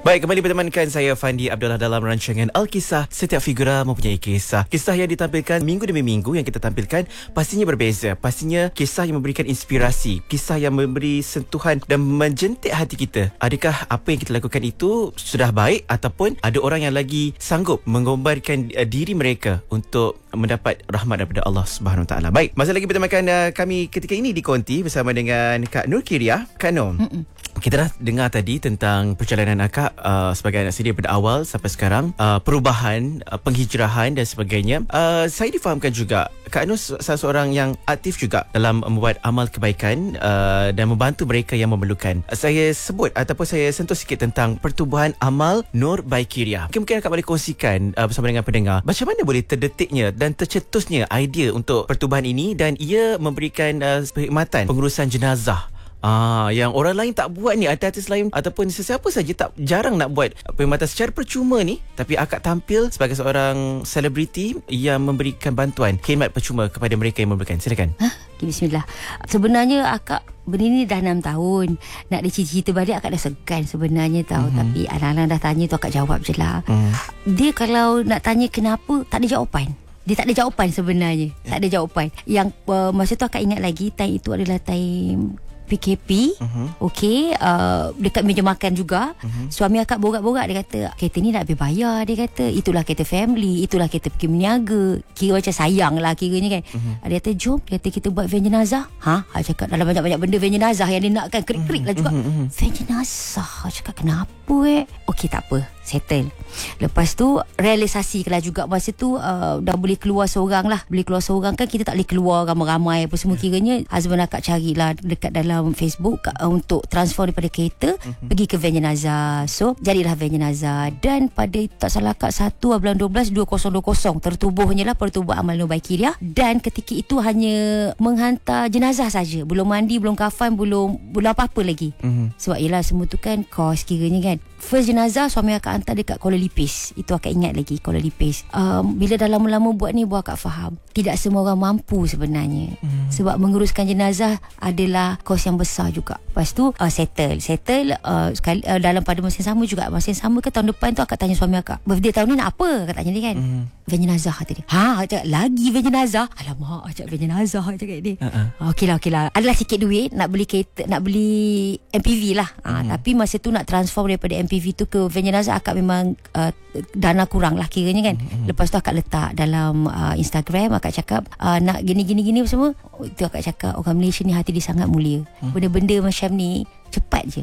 Baik, kembali bertemankan saya Fandi Abdullah dalam rancangan Alkisah. Setiap figura mempunyai kisah. Kisah yang ditampilkan minggu demi minggu yang kita tampilkan pastinya berbeza. Pastinya kisah yang memberikan inspirasi, kisah yang memberi sentuhan dan menjentik hati kita. Adakah apa yang kita lakukan itu sudah baik, ataupun ada orang yang lagi sanggup mengorbankan diri mereka untuk mendapat rahmat daripada Allah Subhanahu Wa Taala. Baik, masih lagi bertemankan kami ketika ini di Konti bersama dengan Kak Nur Kiriah. Kak Nur, kita dah dengar tadi tentang perjalanan akak sebagai anak sendiri pada awal sampai sekarang, perubahan, penghijrahan dan sebagainya. Saya difahamkan juga Kak Nur salah seorang yang aktif juga dalam membuat amal kebaikan dan membantu mereka yang memerlukan. Saya sebut ataupun saya sentuh sikit tentang pertubuhan amal Nur by Kiriah. Mungkin akak boleh kongsikan bersama dengan pendengar macam mana boleh terdetiknya dan tercetusnya idea untuk pertubuhan ini, dan ia memberikan perkhidmatan pengurusan jenazah. Yang orang lain tak buat ni, artis lain ataupun sesiapa saja jarang nak buat perkhidmatan secara percuma ni, tapi akak tampil sebagai seorang selebriti yang memberikan bantuan khidmat percuma kepada mereka yang memerlukan. Silakan. Bismillah. Sebenarnya akak berdiri ni dah 6 tahun. Nak cerita balik akak dah segan sebenarnya tahu. Tapi alang-alang dah tanya tu akak jawab je lah. Dia kalau nak tanya kenapa, tak ada jawapan. Dia tak ada jawapan sebenarnya. Tak ada jawapan. Yang masa tu akak ingat lagi, time itu adalah time PKP. Okey, dekat meja makan juga. Suami akak borak-borak. Dia kata kereta ni nak habis bayar. Dia kata itulah kereta family, itulah kereta pergi meniaga. Kira macam sayang lah kiranya kan. Dia kata jom, dia kata kita buat van jenazah. Dia cakap dalam banyak-banyak benda van jenazah yang dia nakkan, krik-krik lah juga. Van jenazah. Dia cakap kenapa Okey, tak apa, settle. Lepas tu realisasi lah juga masa tu dah boleh keluar seorang lah. Boleh keluar seorang kan, kita tak boleh keluar ramai-ramai apa semua. Kiranya husband akak carilah dekat dalam Facebook untuk transfer daripada kereta pergi ke van jenazah. So jadilah van jenazah. Dan pada tak salah akak 1 bulan 12 2020 tertubuhnya lah pertubuhan amal Nur by Kiriah. Dan ketika itu hanya menghantar jenazah saja, belum mandi, belum kafan, belum apa-apa lagi. Sebab yelah semua tu kan kos kiranya kan. First jenazah suami akak hantar dekat Kuala Lipis. Itu akak ingat lagi, Kuala Lipis. Bila dah lama-lama buat ni, buat akak faham tidak semua orang mampu sebenarnya. Sebab menguruskan jenazah adalah kos yang besar juga. Lepas tu settle sekali, dalam pada masa yang sama juga. Masa yang sama ke tahun depan tu akak tanya suami akak, birthday tahun ni nak apa? Akak tanya dia kan. Van jenazah kata dia. Cakap lagi van jenazah. Alamak, cakap van jenazah cakap dia. Okeylah. Adalah sikit duit nak beli kereta, nak beli MPV lah. Tapi masa tu nak transform daripada MPV tu ke van jenazah, akak memang dana kurang lah kiranya kan. Lepas tu akak letak dalam Instagram, akak cakap nak gini semua. Itu akak cakap orang Malaysia ni hati dia sangat mulia. Benda-benda macam ni cepat je.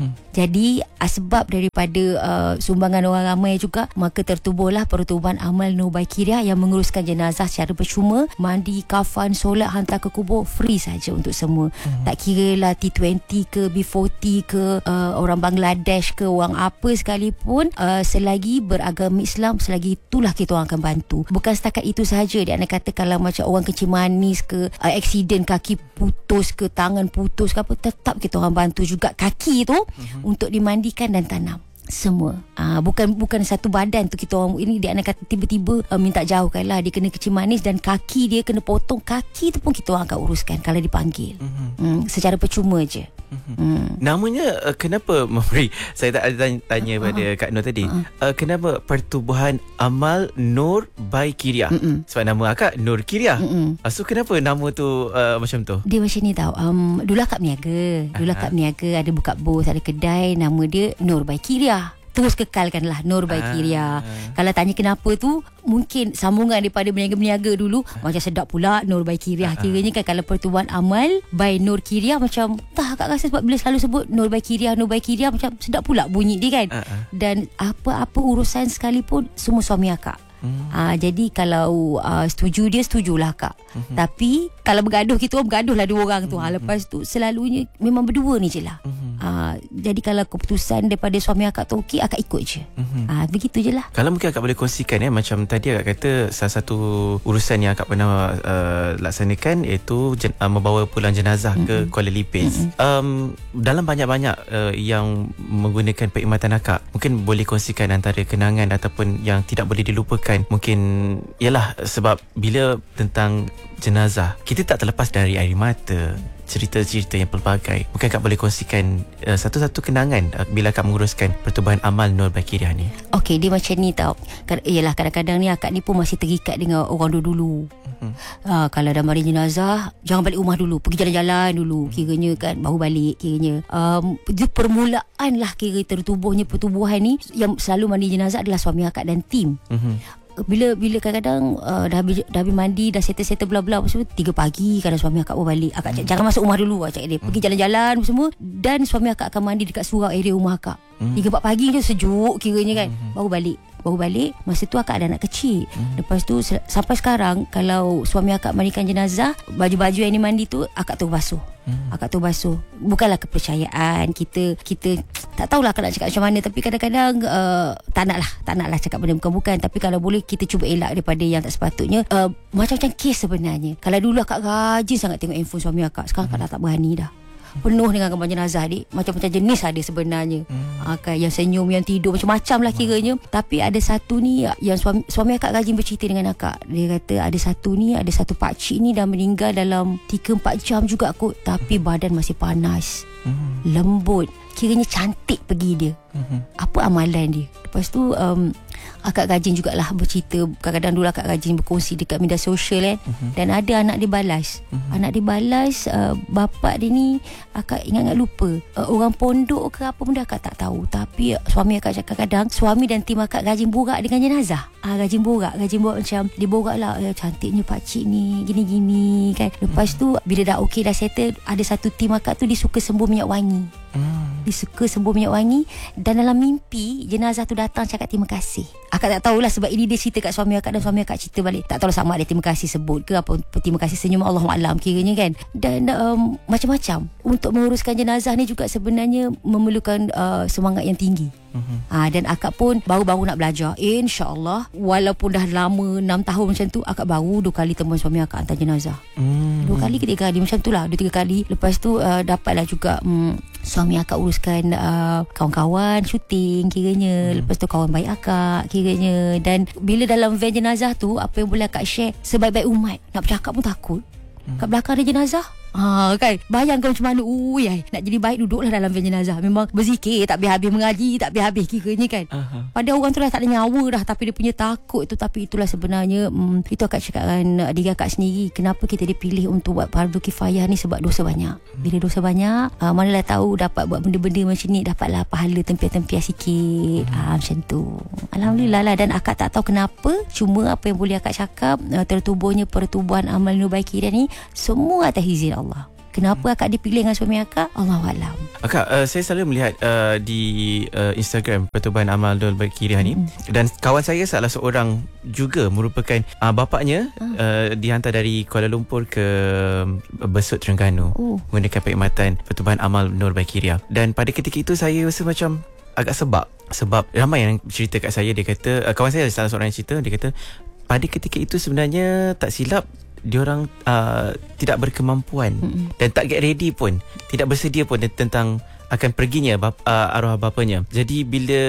Jadi sebab daripada sumbangan orang ramai juga, maka tertubuhlah pertubuhan amal Nur by Kiriah yang menguruskan jenazah secara percuma. Mandi, kafan, solat, hantar ke kubur free saja untuk semua. Tak kira lah T20 ke B40 ke orang Bangladesh ke orang apa sekalipun, selagi beragama Islam, selagi itulah kita orang akan bantu. Bukan setakat itu sahaja. Dia nak kata kalau macam orang kecil manis ke, aksiden kaki putus ke, tangan putus ke apa, tetap kita orang bantu juga kaki tu untuk dimandikan dan tanam semua. Bukan satu badan tu kita orang ini. Dia nak kata tiba-tiba minta jauhkan lah, dia kena kecil manis dan kaki dia kena potong. Kaki tu pun kita orang akan uruskan kalau dipanggil. Secara percuma je. Namanya kenapa memberi, saya tak ada tanya pada Kak Nur tadi, kenapa pertubuhan amal Nur by Kiriah? Sebab nama akak Nur Kiriah. So kenapa nama tu macam tu? Dia macam ni tau. Dulu akak berniaga, ada buka booth, ada kedai, nama dia Nur by Kiriah. Terus kekalkanlah Nur by Kiriah. Kalau tanya kenapa tu, mungkin sambungan daripada berniaga-berniaga dulu. Macam sedap pula Nur by Kiriah. Kiranya kan kalau pertubuhan amal by Nur Kiriah, macam akak rasa sebab bila selalu sebut Nur by Kiriah macam sedap pula bunyi dia kan. Dan apa-apa urusan sekalipun semua suami akak. Jadi kalau setuju dia, setujulah kak. Tapi kalau bergaduh, kita orang bergaduh lah dua orang tu. Lepas tu selalunya memang berdua ni je lah. Jadi kalau keputusan daripada suami akak tu okey, akak ikut je. Begitu je lah. Kalau mungkin akak boleh kongsikan macam tadi akak kata salah satu urusan yang akak pernah laksanakan iaitu membawa pulang jenazah ke Kuala Lipis. Dalam banyak-banyak yang menggunakan perkhidmatan akak, mungkin boleh kongsikan antara kenangan ataupun yang tidak boleh dilupakan. Mungkin ialah sebab bila tentang jenazah, kita tak terlepas dari air mata. cerita-cerita yang pelbagai. Mungkin Kak boleh kongsikan satu-satu kenangan bila Kak menguruskan pertubuhan amal Nur Bakiriah ni. Okey, dia macam ni tau. Yalah, kadang-kadang ni akak ni pun masih terikat dengan orang dulu. Kalau dah mari jenazah, jangan balik rumah dulu, pergi jalan-jalan dulu, kiranya kan, baru balik kiranya. Dia permulaan lah kira tertubuhnya pertubuhan ni. Yang selalu mandi jenazah adalah suami akak dan tim. Bila kadang-kadang dah habis mandi, dah settle bla-bla apa semua, 3 pagi kadang suami akak baru balik. Akak jangan masuk rumah dulu, akak dia pergi jalan-jalan semua, dan suami akak akan mandi dekat surau area rumah akak. 3-4 pagi je, sejuk kiranya kan. Baru balik. Masa tu akak ada anak kecil. Lepas tu sampai sekarang, kalau suami akak mandikan jenazah, baju-baju yang dia mandi tu akak terus basuh. Akak tu basuh. Bukanlah kepercayaan kita tak tahulah akak nak cakap macam mana, tapi kadang-kadang tak naklah cakap benda bukan-bukan. Tapi kalau boleh kita cuba elak daripada yang tak sepatutnya. Macam-macam kes sebenarnya. Kalau dulu akak rajin sangat tengok handphone suami akak, sekarang akak dah tak berani dah. Penuh dengan gambar jenazah, dik. Macam-macam jenis ada sebenarnya. Yang senyum, yang tidur, macam-macam lah kiranya. Tapi ada satu ni yang suami akak rajin bercerita dengan akak. Dia kata ada satu pakcik ni dah meninggal dalam 3-4 jam juga kot, tapi badan masih panas, lembut, kiranya cantik pergi dia. Apa amalan dia? Lepas tu akak rajin jugalah bercerita. Kadang-kadang dulu akak rajin berkongsi dekat media sosial kan. Dan ada anak dia balas. Anak dia balas, bapak dia ni akak ingat lupa, orang pondok ke apa benda akak tak tahu. Tapi suami akak cakap kadang suami dan tim akak rajin borak dengan jenazah. Rajin borak macam dia borak lah, cantiknya pakcik ni, gini-gini kan. Lepas tu bila dah okey, dah settle, ada satu tim akak tu dia suka sembuh minyak wangi. Dia suka sembuh minyak wangi. Dan dalam mimpi jenazah tu datang cakap terima kasih. Akak tak tahulah, sebab ini dia cerita kat suami akak, dan suami akak cerita balik. Tak tahulah sama ada terima kasih sebut ke apa, terima kasih senyum, Allahuakbar kiranya kan. Dan macam-macam. Untuk menguruskan jenazah ni juga sebenarnya memerlukan semangat yang tinggi. Dan akak pun baru-baru nak belajar. InsyaAllah, walaupun dah lama 6 tahun macam tu, akak baru 2 kali temuan suami akak hantar jenazah. 2 kali ke 3 kali macam tu lah, 2-3 kali. Lepas tu dapatlah juga suami akak uruskan kawan-kawan syuting kiranya. Lepas tu kawan baik akak kiranya. Dan bila dalam van jenazah tu, apa yang boleh akak share, sebaik-baik umat nak bercakap pun takut. Kat belakang ada jenazah, kan, bayangkan macam mana. Nak jadi baik, duduklah dalam van jenazah. Memang berzikir tak habis-habis, mengaji tak habis-habis kiranya kan. Pada orang tu dah tak ada nyawa dah, tapi dia punya takut tu. Tapi itulah sebenarnya, itu akak cakap dengan diri akak sendiri, kenapa kita dipilih untuk buat fardu kifayah ni, sebab dosa banyak. Bila dosa banyak, manalah tahu dapat buat benda-benda macam ni, dapatlah pahala tempiah-tempiah sikit. Macam tu, alhamdulillah lah. Dan akak tak tahu kenapa, cuma apa yang boleh akak cakap, tertubuhnya pertubuhan amal Nur Bakiriah ni semua atas izin Allah. Kenapa akak dipilih dengan suami akak, Allahuakbar. Akak, saya selalu melihat di Instagram pertubuhan amal Nur Bakiriah ni, dan kawan saya salah seorang juga merupakan bapaknya dihantar dari Kuala Lumpur ke Besut, Terengganu menggunakan perkhidmatan pertubuhan amal Nur Bakiriah. Dan pada ketika itu saya rasa macam agak sebab ramai yang cerita kat saya. Dia kata, kawan saya salah seorang yang cerita, dia kata pada ketika itu sebenarnya tak silap diorang tidak berkemampuan dan tak get ready pun, tidak bersedia pun tentang akan perginya arwah bapanya. Jadi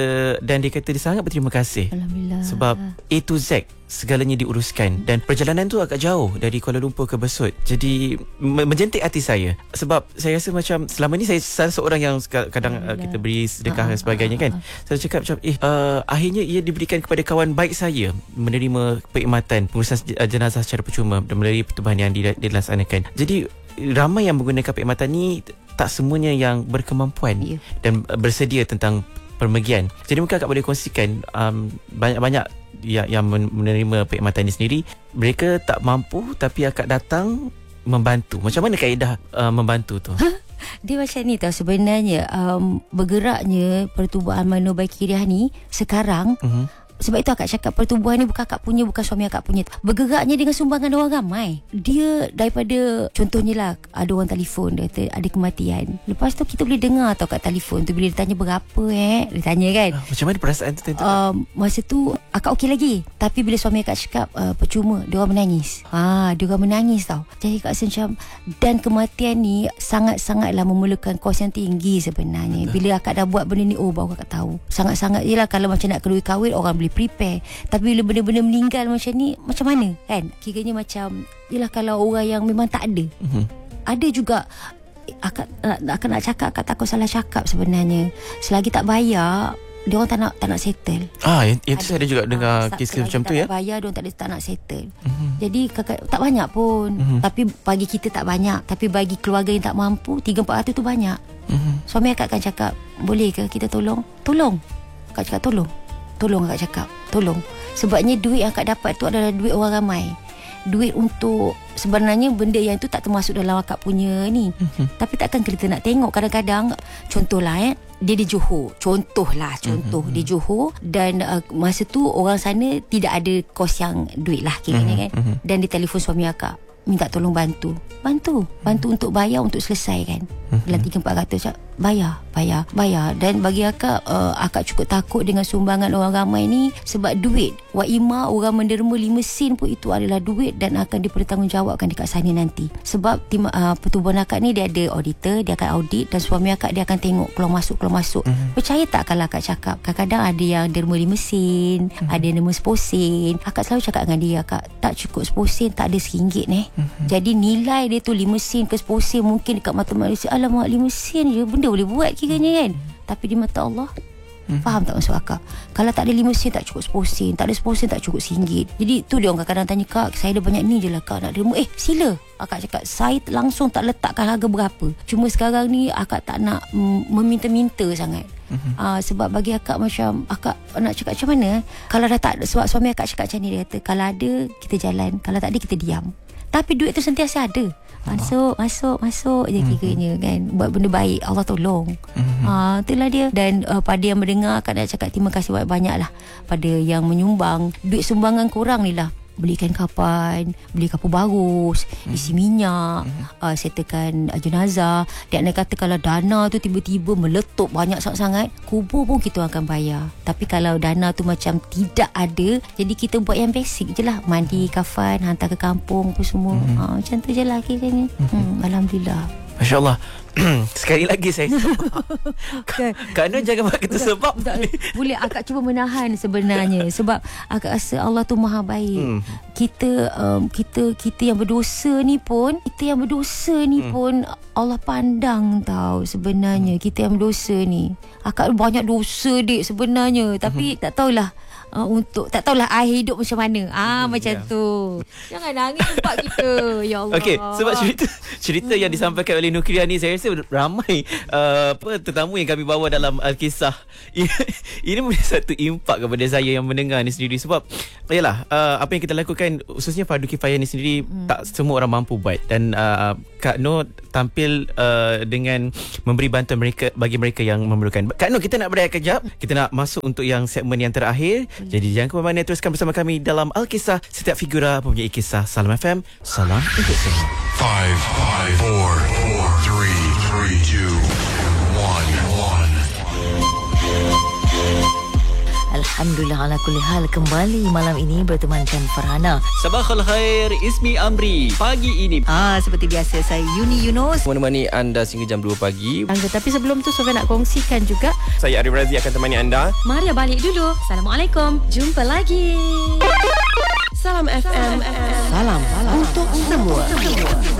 dan dia kata dia sangat berterima kasih, alhamdulillah, sebab A to Z segalanya diuruskan. Dan perjalanan tu agak jauh dari Kuala Lumpur ke Besut. Jadi menjentik hati saya, sebab saya rasa macam selama ni saya salah seorang yang kadang kita beri sedekah dan sebagainya kan. Saya cakap macam akhirnya ia diberikan kepada kawan baik saya menerima perkhidmatan pengurusan jenazah secara percuma dan melalui pertubuhan yang dilaksanakan. Jadi ramai yang menggunakan perkhidmatan ni tak semuanya yang berkemampuan dan bersedia tentang permergian. Jadi mungkin akak boleh kongsikan banyak-banyak yang menerima perkhidmatan ini sendiri, mereka tak mampu tapi akak datang membantu. Macam mana kaedah membantu tu? Dia macam ni tau sebenarnya. Bergeraknya pertubuhan amal Nur Bakiriah ni sekarang, sebab itu akak cakap pertubuhan ni bukan akak punya, bukan suami akak punya. Bergeraknya dengan sumbangan orang ramai. Dia daripada, contohnya lah, ada orang telefon, dia kata ada kematian. Lepas tu kita boleh dengar tau kat telefon tu, bila dia tanya berapa dia tanya kan. Macam mana perasaan tu? Masa tu akak okey lagi. Tapi bila suami akak cakap percuma, dia orang menangis. Dia orang menangis tau. Jadi akak rasa macam, dan kematian ni sangat-sangatlah memerlukan kos yang tinggi sebenarnya. Bila akak dah buat benda ni, baru akak tahu. Sangat-sangat, yelah kalau macam nak kedua kahwin, orang boleh prepare. Tapi bila benda-benda meninggal macam ni, macam mana kan? Kiranya macam, yelah kalau orang yang memang tak ada. Ada juga akak nak cakap, akak takut salah cakap sebenarnya. Selagi tak bayar, dia orang tak nak settle. Itu saya ada juga dengar kes macam tu ya. Tak bayar, dia orang tak nak settle. Jadi kakak tak banyak pun. Tapi bagi kita tak banyak, tapi bagi keluarga yang tak mampu 300-400 tu banyak. Suami akak akan cakap, boleh ke kita tolong? Tolong. Akak cakap tolong akak cakap, tolong. Sebabnya duit yang akak dapat tu adalah duit orang ramai. Duit untuk, sebenarnya benda yang itu tak termasuk dalam akak punya ni. Tapi takkan kita nak tengok kadang-kadang, contohlah dia di Johor. Contoh di Johor. Dan masa tu orang sana tidak ada kos yang duit lah kiranya kan. Dan dia telefon suami akak, minta tolong bantu untuk bayar, untuk selesai kan. Dalam 300-400 bayar. Dan bagi akak, akak cukup takut dengan sumbangan orang ramai ni. Sebab duit Waima, orang menderma 5 sen pun itu adalah duit dan akan dipertanggungjawabkan dekat sana nanti. Sebab pertubuhan akak ni dia ada auditor, dia akan audit, dan suami akak dia akan tengok keluar masuk. Percaya tak kalau akak cakap, kadang-kadang ada yang derma 5 sen, ada yang derma 10 sen. Akak selalu cakap dengan dia, akak tak cukup 10 sen, tak ada RM1 Jadi nilai dia tu 5 sen ke 10 sen, mungkin dekat mata manusia, alamak 5 sen je benda boleh buat kiranya kan. Tapi di mata Allah, faham tak maksud akak? Kalau tak ada 5 sen tak cukup 10 sen, tak ada 10 sen tak cukup RM1. Jadi tu dia orang kadang-kadang tanya, kak saya ada banyak ni je lah kak, nak derma. Sila. Akak cakap, saya langsung tak letakkan harga berapa. Cuma sekarang ni akak tak nak meminta-minta sangat. Sebab bagi akak macam, akak nak cakap macam mana, kalau dah tak, sebab suami akak cakap macam ni, dia kata kalau ada kita jalan, kalau tak ada kita diam. Tapi duit tu sentiasa ada. Masuk je kiranya kan. Buat benda baik, Allah tolong. Itulah dia. Dan pada yang mendengar, akak nak cakap terima kasih banyak-banyak lah pada yang menyumbang. Duit sumbangan korang ni lah, belikan kapal, beli kapal bagus, isi minyak, settlekan jenazah. Dan anda kata kalau dana tu tiba-tiba meletup banyak sangat-sangat, kubur pun kita akan bayar. Tapi kalau dana tu macam tidak ada, jadi kita buat yang basic je lah, mandi, kafan, hantar ke kampung apa semua. Macam tu je lah kiranya. Alhamdulillah. Masya Allah. Sekali lagi saya Kak Nur jangan buat kita sebab boleh akak cuba menahan sebenarnya. Sebab akak rasa Allah tu maha baik. Kita yang berdosa ni pun, Allah pandang tau sebenarnya. Kita yang berdosa ni, akak banyak dosa dik sebenarnya. Tapi tak tahulah tak tahulah akhir hidup macam mana. Macam tu. Jangan nangis tempat kita. Ya Allah. Okey, sebab cerita yang disampaikan oleh Nukria ni, saya rasa ramai tetamu yang kami bawa dalam Alkisah. Ini menjadi satu impak kepada saya yang mendengar ni sendiri. Sebab yalah, apa yang kita lakukan, khususnya fardu kifayah ni sendiri, tak semua orang mampu buat. Dan Kak Nur tampil dengan memberi bantuan bagi mereka yang memerlukan. Kak Nur, kita nak berehat kejap. Kita nak masuk untuk yang segmen yang terakhir. Jadi jangan ke mana-mana, teruskan bersama kami dalam Alkisah. Setiap figura mempunyai kisah. Salam FM, salam untuk semua. 5, 4, 4, 3, 2, 1. Alhamdulillah ala kulli hal, kembali malam ini bertemankan Farhana. Sabakhul khair, Ismi Amri. Pagi ini seperti biasa saya Yuni Yunus menemani anda sehingga jam 2 pagi. Tapi sebelum tu Sofia nak kongsikan juga. Saya Arif Razi akan temani anda. Maria balik dulu. Assalamualaikum. Jumpa lagi. Salam FM. Salam untuk semua.